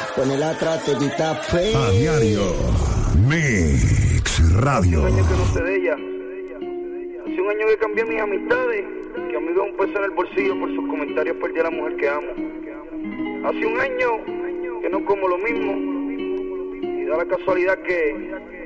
Ponela atrás, te quita fe. A diario. Mix Radio. Hace un año que no sé de ella. Hace un año que cambié mis amistades. Que amigo un peso en el bolsillo por sus comentarios perdí a la mujer que amo. Hace un año que no como lo mismo. Y da la casualidad que